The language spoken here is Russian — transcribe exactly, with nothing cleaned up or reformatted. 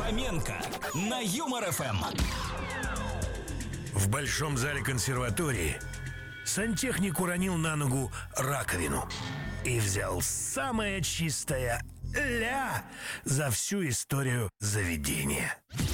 Фоменко на Юмор ФМ. В большом зале консерватории сантехник уронил на ногу раковину и взял самое чистое ля за всю историю заведения.